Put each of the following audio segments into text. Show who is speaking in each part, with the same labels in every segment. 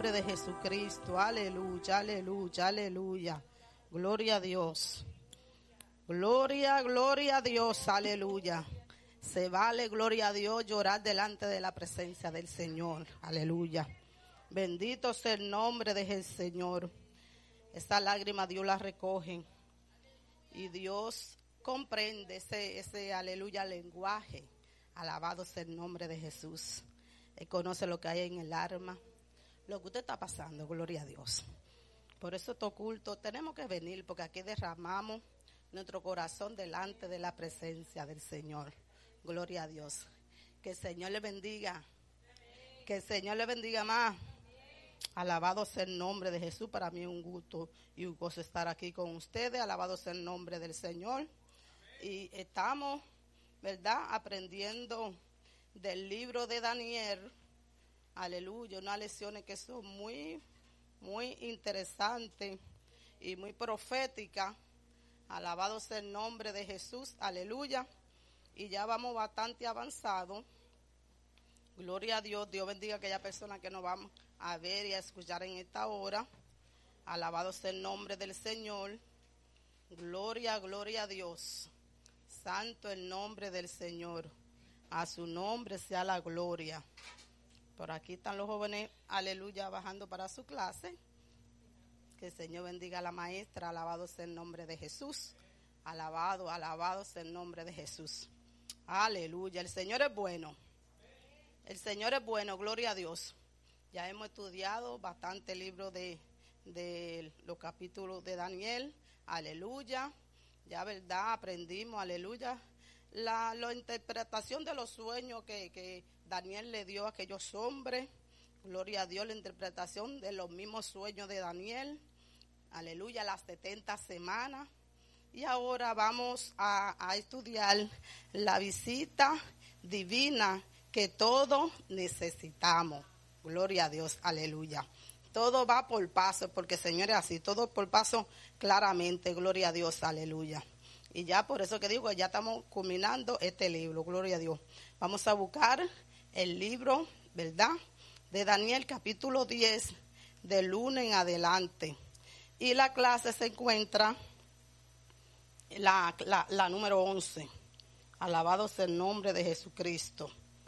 Speaker 1: nombre de Jesucristo. Aleluya, aleluya, aleluya. Gloria a Dios. Gloria, gloria a Dios, aleluya. Se vale, gloria a Dios, llorar delante de la presencia del Señor. Aleluya. Bendito sea el nombre del Señor. Esta lágrima Dios la recoge. Y Dios comprende ese aleluya lenguaje. Alabado sea el nombre de Jesús. Él conoce lo que hay en el alma. Lo que usted está pasando, gloria a Dios. Por eso estos cultos tenemos que venir, porque aquí derramamos nuestro corazón delante de la presencia del Señor. Gloria a Dios. Que el Señor le bendiga. Que el Señor le bendiga más. Alabado sea el nombre de Jesús. Para mí es un gusto y un gozo estar aquí con ustedes. Alabado sea el nombre del Señor. Y estamos, ¿verdad?, aprendiendo del libro de Daniel. Aleluya. Unas lecciones que son muy, muy interesantes y muy proféticas. Alabado sea el nombre de Jesús. Aleluya. Y ya vamos bastante avanzados. Gloria a Dios. Dios bendiga a aquella persona que nos vamos a ver y a escuchar en esta hora. Alabado sea el nombre del Señor. Gloria, gloria a Dios. Santo el nombre del Señor. A su nombre sea la gloria. Por aquí están los jóvenes, aleluya, bajando para su clase. Que el Señor bendiga a la maestra. Alabado sea el nombre de Jesús. Alabado, alabado sea el nombre de Jesús. Aleluya. El Señor es bueno. El Señor es bueno, gloria a Dios. Ya hemos estudiado bastante libros de los capítulos de Daniel. Aleluya. Ya, verdad, aprendimos, aleluya, la interpretación de los sueños que Daniel le dio a aquellos hombres. Gloria a Dios, la interpretación de los mismos sueños de Daniel. Aleluya, las 70 semanas. Y ahora vamos a estudiar la visita divina que todos necesitamos. Gloria a Dios, aleluya. Todo va por paso, porque Señor es así, todo por paso claramente, gloria a Dios, aleluya. Y ya por eso que digo, ya estamos culminando este libro, gloria a Dios. Vamos a buscar el libro, ¿verdad?, de Daniel, capítulo 10, del lunes en adelante. Y la clase se encuentra, la número 11. Alabado sea el nombre de Jesucristo.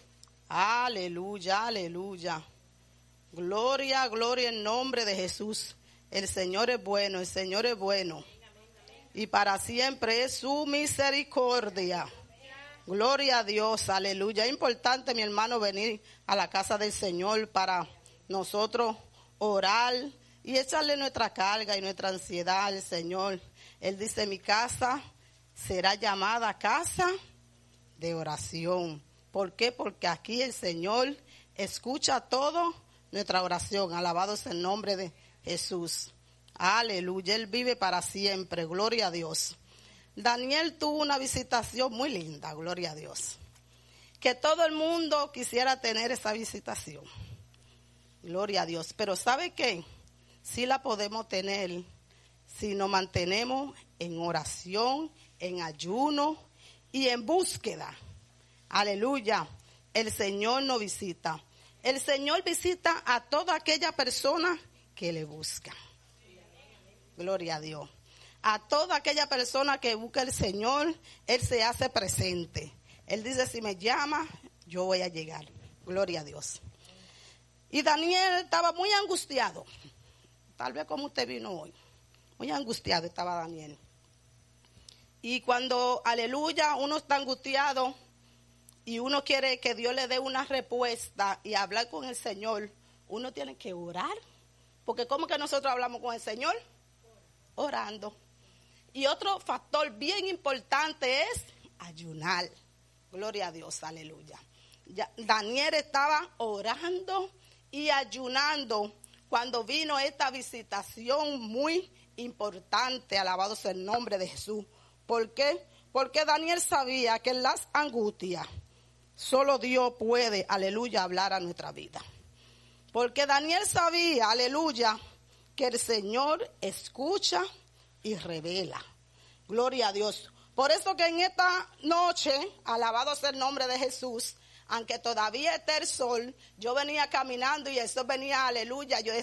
Speaker 1: Aleluya, aleluya. Gloria, gloria en nombre de Jesús. El Señor es bueno, el Señor es bueno. Y para siempre es su misericordia. Gloria a Dios, aleluya. Es importante, mi hermano, venir a la casa del Señor para nosotros orar y echarle nuestra carga y nuestra ansiedad al Señor. Él dice, mi casa será llamada casa de oración. ¿Por qué? Porque aquí el Señor escucha todo nuestra oración. Alabado sea el nombre de Jesús. Aleluya. Él vive para siempre. Gloria a Dios. Daniel tuvo una visitación muy linda. Gloria a Dios. Que todo el mundo quisiera tener esa visitación. Gloria a Dios. Pero ¿sabe qué? Sí la podemos tener si nos mantenemos en oración, en ayuno y en búsqueda. Aleluya. El Señor nos visita. El Señor visita a toda aquella persona que le busca. Gloria a Dios. A toda aquella persona que busca al Señor, Él se hace presente. Él dice, si me llama, yo voy a llegar. Gloria a Dios. Y Daniel estaba muy angustiado. Tal vez como usted vino hoy. Muy angustiado estaba Daniel. Y cuando, aleluya, uno está angustiado y uno quiere que Dios le dé una respuesta y hablar con el Señor, uno tiene que orar. Porque ¿cómo que nosotros hablamos con el Señor? Orando. Y otro factor bien importante es ayunar. Gloria a Dios, aleluya. Daniel estaba orando y ayunando cuando vino esta visitación muy importante. Alabado sea el nombre de Jesús. ¿Por qué? Porque Daniel sabía que en las angustias solo Dios puede, aleluya, hablar a nuestra vida. Porque Daniel sabía, aleluya, que el Señor escucha y revela. Gloria a Dios. Por eso que en esta noche, alabado sea el nombre de Jesús, aunque todavía está el sol, yo venía caminando y eso venía, aleluya, yo